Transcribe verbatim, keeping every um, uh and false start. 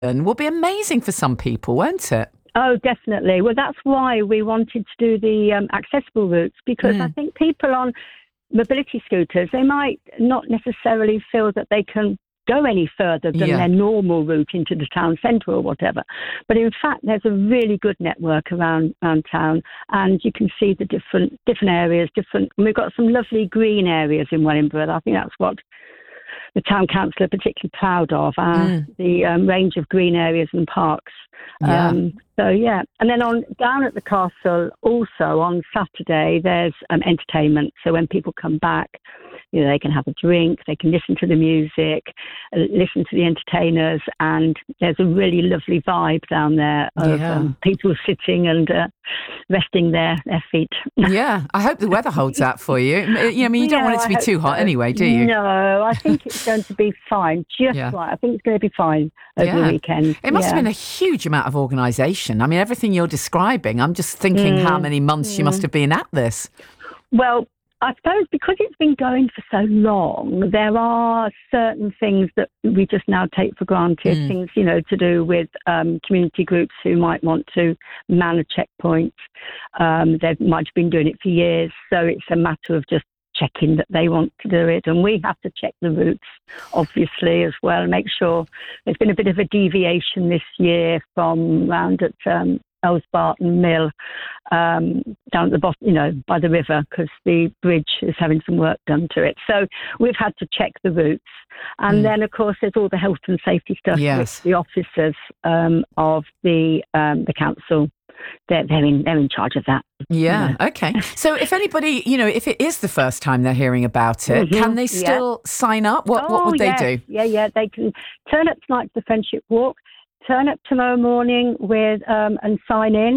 will be amazing for some people, won't it? Oh, definitely. Well, that's why we wanted to do the um, accessible routes, because Mm. I think people on mobility scooters, they might not necessarily feel that they can go any further than Yeah. their normal route into the town centre or whatever. But in fact, there's a really good network around, around town, and you can see the different different areas, different. And we've got some lovely green areas in Wellingborough. I think that's what the town council are particularly proud of, uh, Mm. the um, range of green areas and parks. Yeah. Um, so, yeah. And then on down at the castle, also on Saturday, there's um, entertainment. So when people come back, you know, they can have a drink, they can listen to the music, uh, listen to the entertainers, and there's a really lovely vibe down there of Yeah. um, people sitting and uh, resting their, their feet. Yeah, I hope the weather holds out for you. You know, I mean, you don't Yeah, want it to I be hope too hot so. anyway, do you? No, I think it's going to be fine. Just Yeah. right. I think it's going to be fine over Yeah. the weekend. It must yeah. have been a huge amount of organisation. I mean, everything you're describing, I'm just thinking how Mm, many months you must have been at this. Well, I suppose because it's been going for so long, there are certain things that we just now take for granted. Mm. Things, you know, to do with um, community groups who might want to man a checkpoint. Um, they might have been doing it for years, so it's a matter of just checking that they want to do it. And we have to check the routes, obviously, as well, and make sure. There's been a bit of a deviation this year from round at um, Elsbarton Mill, um, down at the bottom, you know, by the river, because the bridge is having some work done to it. So we've had to check the routes. And Mm. then, of course, there's all the health and safety stuff, Yes. which the officers um, of the um, the council, they're, they're, in, they're in charge of that. Yeah, okay. So if anybody, you know, if it is the first time they're hearing about it, Mhm, can they yeah. still sign up? What What Oh, would they yes. do? Yeah, yeah. They can turn up tonight to the Friendship Walk, turn up tomorrow morning with um, and sign in.